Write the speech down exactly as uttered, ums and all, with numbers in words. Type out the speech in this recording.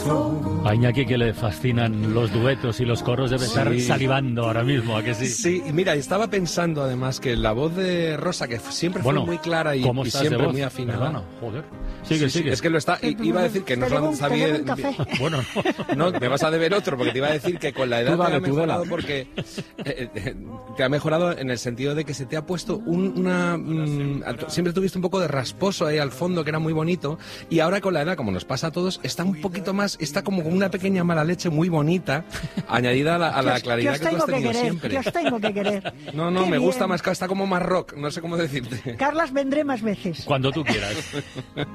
corazón. A Iñaki, que le fascinan los duetos y los coros, debe estar Sí. salivando ahora mismo, ¿a que sí? Sí, y mira, estaba pensando además que la voz de Rosa, que siempre fue Bueno, muy clara y, ¿cómo y estás de siempre voz? muy afinada. Perdona, joder. Sigue, Sí, sí, sigue. es que lo está. i- Iba a decir que no Te debo un- solamente te debo sabía. un café. Bueno, No, me vas a deber otro, porque te iba a decir que con la edad Tú dale, te ha tú dale. mejorado porque eh, eh, te ha mejorado en el sentido de que se te ha puesto un, una... mm, siempre tuviste un poco de rasposo ahí al fondo, que era muy bonito, y ahora con la edad, como nos pasa a todos, está un poquito más, está como con una pequeña mala leche muy bonita, añadida a la, a la Que os- claridad que os que tú tengo has que tenido querer, siempre. que os tengo que querer. No, no, Qué me gusta bien. más, está como más rock, no sé cómo decirte. Carlas, vendré más veces. cuando tú quieras.